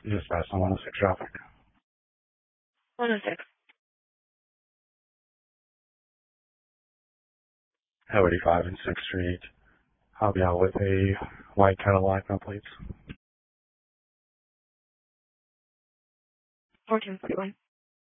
Dispatch on 106 traffic. 106. Highway 85 and 6th Street. I'll be out with a white Cadillac, no plates. 1441.